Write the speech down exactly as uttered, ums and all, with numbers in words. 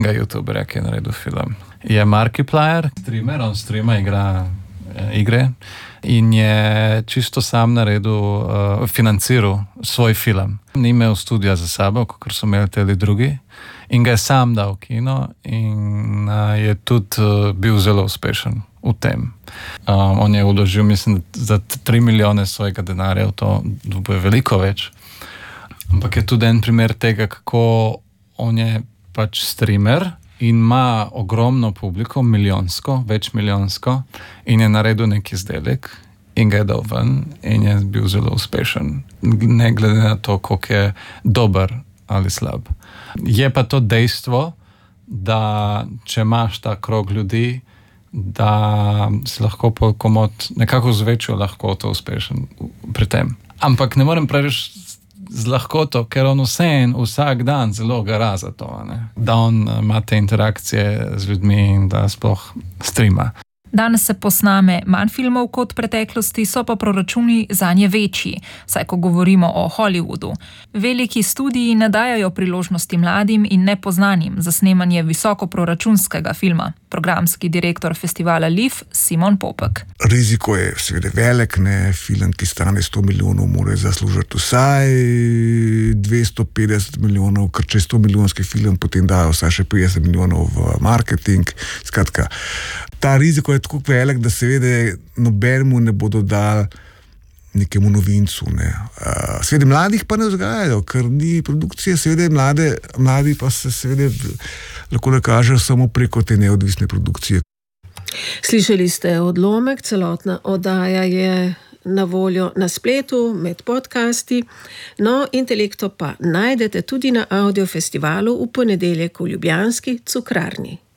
YouTuberja, ki je naredil film. Je Markiplier, streamer, on streama, igra eh, igre in je čisto sam naredil, uh, financiral svoj film. Ni imel studia za sabo, kot so imeli teli drugi, in ga je sam dal v kino in uh, je tudi uh, bil zelo uspešen v tem. Um, on je vložil, mislim, za tri milijone svojega denarja v to, bo je veliko več. Ampak je tudi en primer tega, kako on je pač streamer in ima ogromno publiko, milijonsko, več milijonsko, in je naredil neki izdelek in ga je dal ven in je bil zelo uspešen. Ne glede na to, koliko je dober ali slab. Je pa to dejstvo, da če imaš ta krog ljudi, da si lahko po komod nekako z večjo lahkoto uspešen pri tem. Ampak ne morem preveč z lahkoto, ker on vseeno vsak dan zelo gara za to, ne? Da on ima te interakcije z ljudmi in da sploh streama. Danes se posname manj filmov kot v preteklosti, so pa proračuni zanje večji, saj ko govorimo o Hollywoodu. Veliki studiji ne dajajo priložnosti mladim in nepoznanim za snemanje visokoproračunskega filma. Programski direktor festivala L I F Simon Popek. Riziko je seveda velik, ne, film, ki stane sto milijonov, mora zaslužiti vsaj dvesto petdeset milijonov, ker če je sto milijonski film, potem dajo vsaj še petdeset milijonov v marketing. Skratka, ta riziko je tako velik, da seveda nobenemu ne bodo dali nekemu novincu. Ne. Uh, seveda mladih pa ne vzgajajo, ker ni produkcije, seveda mlade, mladi pa se seveda lahko nakažejo samo preko te neodvisne produkcije. Slišali ste odlomek, celotna oddaja je na voljo na spletu med podcasti. No, Intelekto pa najdete tudi na audiofestivalu v ponedeljek v ljubljanski Cukrarni.